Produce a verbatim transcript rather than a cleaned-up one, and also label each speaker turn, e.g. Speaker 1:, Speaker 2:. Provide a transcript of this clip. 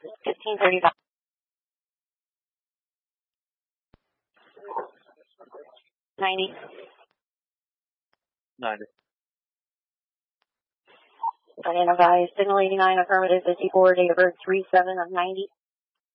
Speaker 1: fifteen thirty-five. ninety.
Speaker 2: ninety.
Speaker 1: Identify signal eighty-nine affirmative fifty-four, date of birth three seven of ninety.